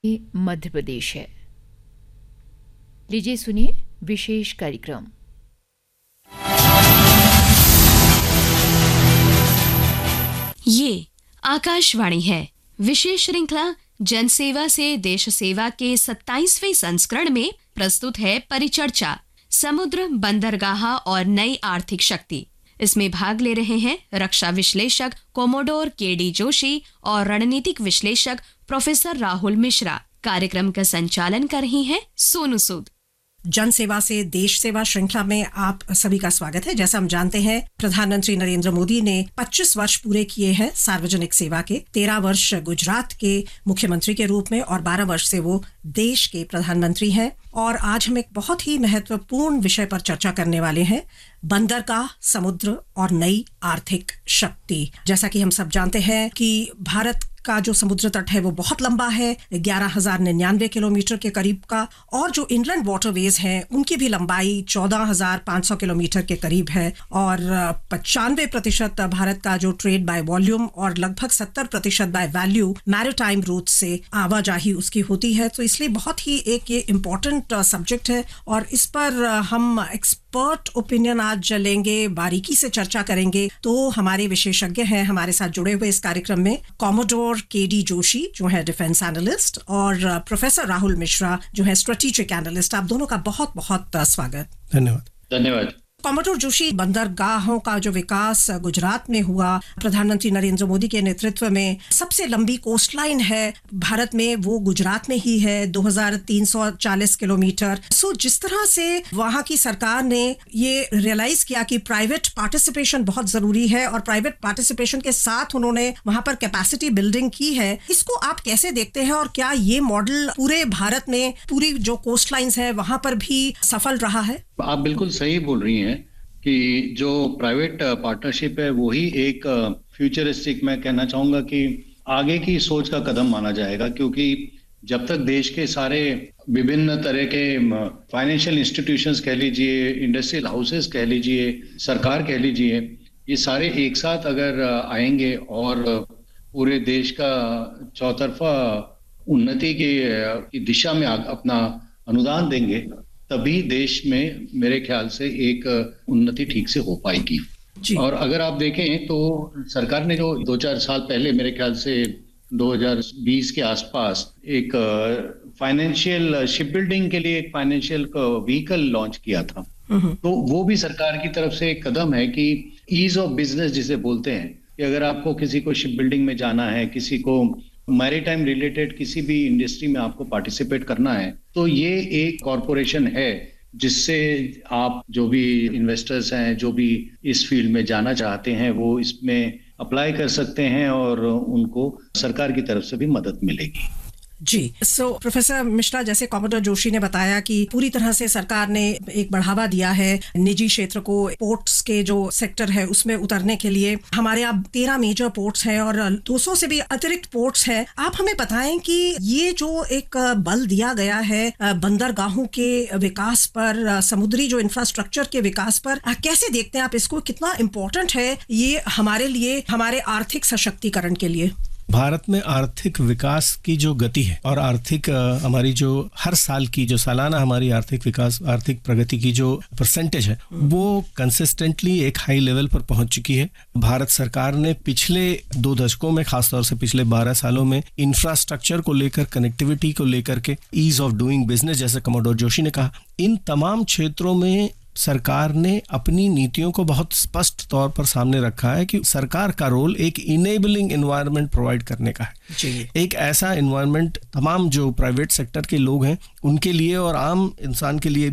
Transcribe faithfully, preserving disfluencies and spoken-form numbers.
मध्य प्रदेश है। लीजिए सुनिए विशेष कार्यक्रम। ये आकाशवाणी है। विशेष श्रृंखला जनसेवा से देश सेवा के सत्ताईसवें संस्करण में प्रस्तुत है परिचर्चा समुद्र, बंदरगाह और नई आर्थिक शक्ति। इसमें भाग ले रहे हैं रक्षा विश्लेषक कोमोडोर के डी जोशी और रणनीतिक विश्लेषक प्रोफेसर राहुल मिश्रा। कार्यक्रम का संचालन कर रही हैं सोनू सूद। जन सेवा से देश सेवा श्रृंखला में आप सभी का स्वागत है। जैसा हम जानते हैं, प्रधानमंत्री नरेंद्र मोदी ने पच्चीस वर्ष पूरे किए हैं सार्वजनिक सेवा के। तेरह वर्ष गुजरात के मुख्यमंत्री के रूप में और बारह वर्ष से वो देश के प्रधानमंत्री हैं। और आज हम एक बहुत ही महत्वपूर्ण विषय पर चर्चा करने वाले हैं, बंदरगाह, समुद्र और नई आर्थिक शक्ति। जैसा कि हम सब जानते हैं कि भारत का जो समुद्र तट है वो बहुत लंबा है, ग्यारह हजार निन्यानवे किलोमीटर के करीब का, और जो इनलैंड वाटरवेज हैं उनकी भी लंबाई चौदह हजार पाँच सौ किलोमीटर के करीब है। और पचानवे प्रतिशत भारत का जो ट्रेड बाय वॉल्यूम और लगभग सत्तर प्रतिशत बाय वैल्यू मैरीटाइम रूट से आवाजाही उसकी होती है। तो इसलिए बहुत ही एक ये इम्पोर्टेंट सब्जेक्ट है और इस पर हम एक्सपर्ट ओपिनियन आज लेंगे, बारीकी से चर्चा करेंगे। तो हमारे विशेषज्ञ हैं हमारे साथ जुड़े हुए इस कार्यक्रम में, कोमोडोर के डी जोशी जो है डिफेंस एनालिस्ट और प्रोफेसर राहुल मिश्रा जो है स्ट्रेटेजिक एनालिस्ट। आप दोनों का बहुत बहुत स्वागत। धन्यवाद। धन्यवाद। कोमोडोर जोशी, बंदरगाहों का जो विकास गुजरात में हुआ प्रधानमंत्री नरेंद्र मोदी के नेतृत्व में, सबसे लंबी कोस्टलाइन है भारत में वो गुजरात में ही है, दो हज़ार तीन सौ चालीस किलोमीटर। सो जिस तरह से वहाँ की सरकार ने ये रियलाइज किया कि प्राइवेट पार्टिसिपेशन बहुत जरूरी है और प्राइवेट पार्टिसिपेशन के साथ उन्होंने वहाँ पर कैपेसिटी बिल्डिंग की है, इसको आप कैसे देखते हैं और क्या ये मॉडल पूरे भारत में पूरी जो कोस्टलाइंस है वहाँ पर भी सफल रहा है? आप बिल्कुल सही बोल रही हैं कि जो प्राइवेट पार्टनरशिप है वही एक फ्यूचरिस्टिक, मैं कहना चाहूंगा कि आगे की सोच का कदम माना जाएगा, क्योंकि जब तक देश के सारे विभिन्न तरह के फाइनेंशियल इंस्टीट्यूशंस कह लीजिए, इंडस्ट्रियल हाउसेस कह लीजिए, सरकार कह लीजिए, ये सारे एक साथ अगर आएंगे और पूरे देश का चौतरफा उन्नति की दिशा में अपना अनुदान देंगे, तभी देश में मेरे ख्याल से एक उन्नति ठीक से हो पाएगी। और अगर आप देखें तो सरकार ने जो दो चार साल पहले, मेरे ख्याल से दो हज़ार बीस के आसपास, एक फाइनेंशियल शिप बिल्डिंग के लिए एक फाइनेंशियल व्हीकल लॉन्च किया था, तो वो भी सरकार की तरफ से एक कदम है कि ईज ऑफ बिजनेस जिसे बोलते हैं, कि अगर आपको किसी को शिप बिल्डिंग में जाना है, किसी को मैरीटाइम रिलेटेड किसी भी इंडस्ट्री में आपको पार्टिसिपेट करना है, तो ये एक कॉरपोरेशन है जिससे आप जो भी इन्वेस्टर्स हैं, जो भी इस फील्ड में जाना चाहते हैं, वो इसमें अप्लाई कर सकते हैं और उनको सरकार की तरफ से भी मदद मिलेगी। जी, सो प्रोफेसर मिश्रा, जैसे कोमोडोर जोशी ने बताया कि पूरी तरह से सरकार ने एक बढ़ावा दिया है निजी क्षेत्र को, पोर्ट्स के जो सेक्टर है उसमें उतरने के लिए। हमारे यहाँ तेरह मेजर पोर्ट्स हैं और दो सौ से भी अतिरिक्त पोर्ट्स हैं। आप हमें बताएं कि ये जो एक बल दिया गया है बंदरगाहों के विकास पर, समुद्री जो इंफ्रास्ट्रक्चर के विकास पर, कैसे देखते हैं आप इसको? कितना इम्पोर्टेंट है ये हमारे लिए, हमारे आर्थिक सशक्तिकरण के लिए? भारत में आर्थिक विकास की जो गति है और आर्थिक हमारी जो हर साल की जो सालाना हमारी आर्थिक विकास, आर्थिक प्रगति की जो परसेंटेज है, वो कंसिस्टेंटली एक हाई लेवल पर पहुंच चुकी है। भारत सरकार ने पिछले दो दशकों में, खासतौर से पिछले बारह सालों में, इंफ्रास्ट्रक्चर को लेकर, कनेक्टिविटी को लेकर के, ईज ऑफ डूइंग बिजनेस जैसे कोमोडोर जोशी ने कहा, इन तमाम क्षेत्रों में सरकार ने अपनी नीतियों को बहुत स्पष्ट तौर पर सामने रखा है कि सरकार का रोल एक इनेबलिंग एनवायरनमेंट प्रोवाइड करने का है। एक ऐसा एनवायरनमेंट तमाम जो प्राइवेट सेक्टर के लोग हैं उनके लिए और आम इंसान के लिए